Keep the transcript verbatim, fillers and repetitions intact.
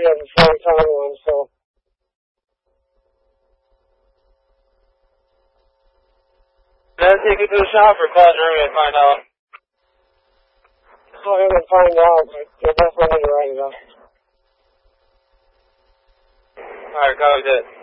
three of them before we found one, so. Let's take it to the shop or call Jeremy and find out. Call him and find out, but you'll definitely need to write it up. Alright, copy that.